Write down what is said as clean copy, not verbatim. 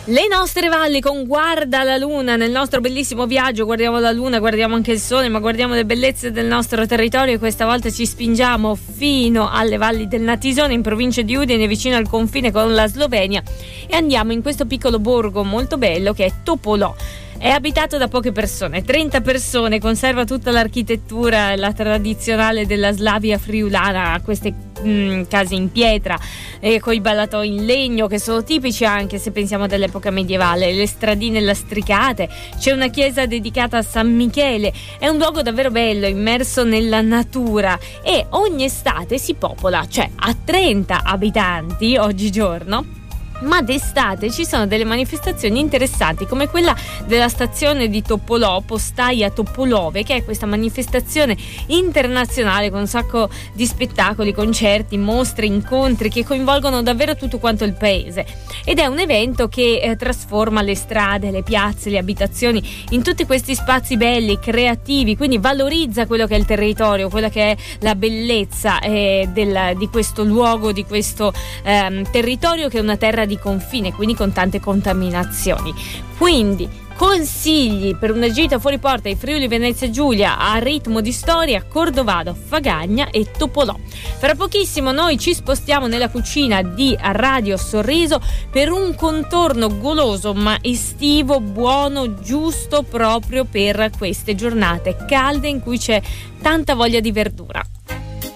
Le nostre valli con Guarda la Luna. Nel nostro bellissimo viaggio guardiamo la luna, guardiamo anche il sole, ma guardiamo le bellezze del nostro territorio, e questa volta ci spingiamo fino alle valli del Natisone, in provincia di Udine, vicino al confine con la Slovenia, e andiamo in questo piccolo borgo molto bello che è Topolò. È abitato da poche persone, 30 persone, conserva tutta l'architettura, la tradizionale della Slavia friulana, queste case in pietra con i ballatoi in legno che sono tipici anche se pensiamo dell'epoca medievale, le stradine lastricate, c'è una chiesa dedicata a San Michele, è un luogo davvero bello, immerso nella natura, e ogni estate si popola, cioè a 30 abitanti oggigiorno. Ma d'estate ci sono delle manifestazioni interessanti, come quella della stazione di Topolò, Postaia Topolove, che è questa manifestazione internazionale con un sacco di spettacoli, concerti, mostre, incontri che coinvolgono davvero tutto quanto il paese, ed è un evento che trasforma le strade, le piazze, le abitazioni in tutti questi spazi belli, creativi, quindi valorizza quello che è il territorio, quella che è la bellezza di questo luogo, di questo territorio, che è una terra di confine, quindi con tante contaminazioni. Quindi consigli per una gita fuori porta ai Friuli Venezia Giulia a ritmo di storia: Cordovado, Fagagna e Topolò. Fra pochissimo noi ci spostiamo nella cucina di Radio Sorriso per un contorno goloso ma estivo, buono, giusto proprio per queste giornate calde in cui c'è tanta voglia di verdura.